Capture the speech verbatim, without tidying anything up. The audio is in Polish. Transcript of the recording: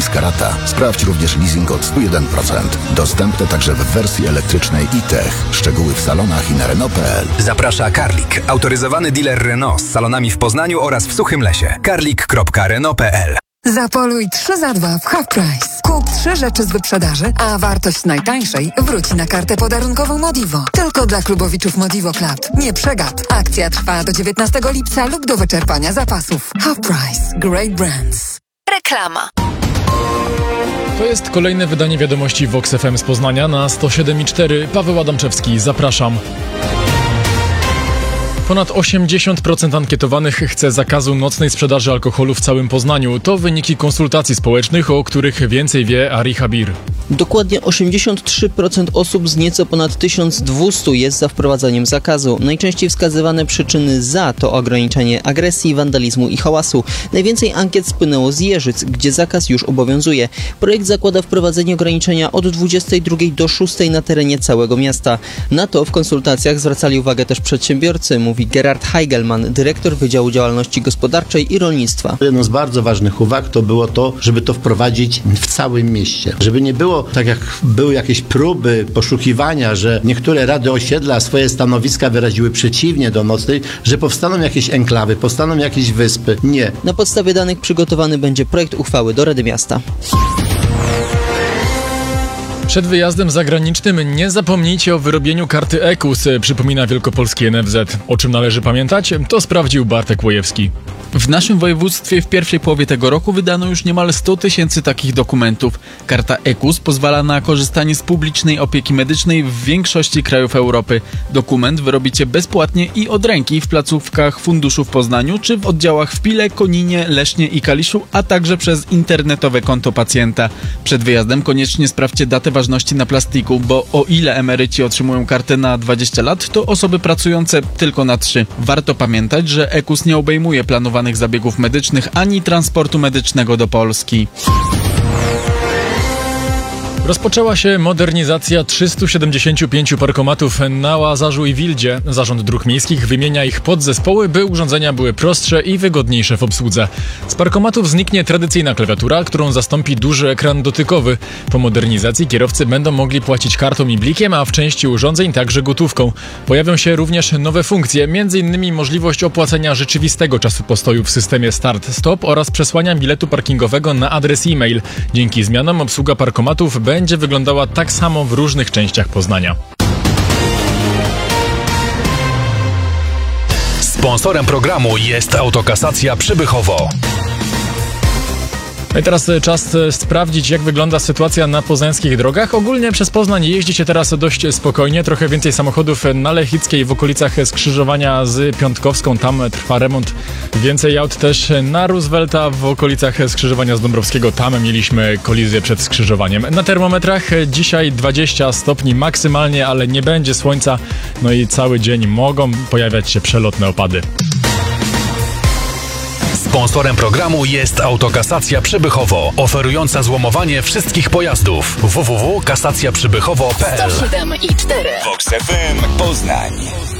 niska rata. Sprawdź również leasing od sto jeden procent. Dostępne także w wersji elektrycznej e-Tech. Szczegóły w salonach i na Renault kropka p l. Zaprasza Karlik, autoryzowany dealer Renault z salonami w Poznaniu oraz w Suchym Lesie. karlik kropka renault kropka p l. Zapoluj trzy za dwa w Half Price. Kup trzy rzeczy z wyprzedaży, a wartość najtańszej wróci na kartę podarunkową Modivo. Tylko dla klubowiczów Modivo Club. Nie przegap. Akcja trwa do dziewiętnastego lipca lub do wyczerpania zapasów. Half Price. Great brands. Reklama. To jest kolejne wydanie wiadomości Vox F M z Poznania na sto siedem i cztery. Paweł Adamczewski, zapraszam. Ponad osiemdziesiąt procent ankietowanych chce zakazu nocnej sprzedaży alkoholu w całym Poznaniu. To wyniki konsultacji społecznych, o których więcej wie Ari Habir. Dokładnie osiemdziesiąt trzy procent osób z nieco ponad tysiąc dwieście jest za wprowadzaniem zakazu. Najczęściej wskazywane przyczyny za to ograniczenie agresji, wandalizmu i hałasu. Najwięcej ankiet spłynęło z Jeżyc, gdzie zakaz już obowiązuje. Projekt zakłada wprowadzenie ograniczenia od dwudziestej drugiej do szóstej na terenie całego miasta. Na to w konsultacjach zwracali uwagę też przedsiębiorcy, mówi Gerard Heigelman, dyrektor Wydziału Działalności Gospodarczej i Rolnictwa. Jedną z bardzo ważnych uwag to było to, żeby to wprowadzić w całym mieście. Żeby nie było tak, jak były jakieś próby poszukiwania, że niektóre rady osiedla swoje stanowiska wyraziły przeciwnie do nocnej, że powstaną jakieś enklawy, powstaną jakieś wyspy. Nie. Na podstawie danych przygotowany będzie projekt uchwały do Rady Miasta. Przed wyjazdem zagranicznym nie zapomnijcie o wyrobieniu karty E K U S, przypomina wielkopolski N F Z. O czym należy pamiętać? To sprawdził Bartek Łojewski. W naszym województwie w pierwszej połowie tego roku wydano już niemal sto tysięcy takich dokumentów. Karta E K U S pozwala na korzystanie z publicznej opieki medycznej w większości krajów Europy. Dokument wyrobicie bezpłatnie i od ręki w placówkach funduszu w Poznaniu czy w oddziałach w Pile, Koninie, Lesznie i Kaliszu, a także przez internetowe konto pacjenta. Przed wyjazdem koniecznie sprawdźcie datę ważności na plastiku, bo o ile emeryci otrzymują kartę na dwadzieścia lat, to osoby pracujące tylko na trzy. Warto pamiętać, że E K U S nie obejmuje planowanych zabiegów medycznych ani transportu medycznego do Polski. Rozpoczęła się modernizacja trzystu siedemdziesięciu pięciu parkomatów na Łazarzu i Wildzie. Zarząd Dróg Miejskich wymienia ich podzespoły, by urządzenia były prostsze i wygodniejsze w obsłudze. Z parkomatów zniknie tradycyjna klawiatura, którą zastąpi duży ekran dotykowy. Po modernizacji kierowcy będą mogli płacić kartą i blikiem, a w części urządzeń także gotówką. Pojawią się również nowe funkcje, m.in. możliwość opłacenia rzeczywistego czasu postoju w systemie Start-Stop oraz przesłania biletu parkingowego na adres e-mail. Dzięki zmianom obsługa parkomatów będzie wyglądała tak samo w różnych częściach Poznania. Sponsorem programu jest Autokasacja Przybychowo. No i teraz czas sprawdzić, jak wygląda sytuacja na poznańskich drogach. Ogólnie przez Poznań jeździcie teraz dość spokojnie. Trochę więcej samochodów na Lechickiej w okolicach skrzyżowania z Piątkowską. Tam trwa remont. Więcej aut też na Roosevelta w okolicach skrzyżowania z Dąbrowskiego. Tam mieliśmy kolizję przed skrzyżowaniem. Na termometrach dzisiaj dwadzieścia stopni maksymalnie, ale nie będzie słońca. No i cały dzień mogą pojawiać się przelotne opady. Sponsorem programu jest Autokasacja Przybychowo, oferująca złomowanie wszystkich pojazdów. w w w kropka kasacja przybychowo kropka p l. sto siedem i cztery. Vox F M Poznań.